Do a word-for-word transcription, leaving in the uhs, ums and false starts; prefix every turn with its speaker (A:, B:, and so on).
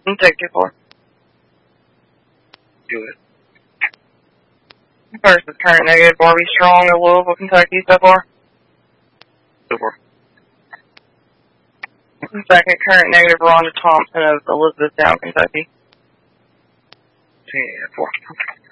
A: Take two four.
B: Do it.
A: First is current negative Barbie Strong of Louisville, Kentucky so far.
B: So far.
A: Second, current negative Rhonda Thompson of Elizabethtown, Kentucky.
B: ten four.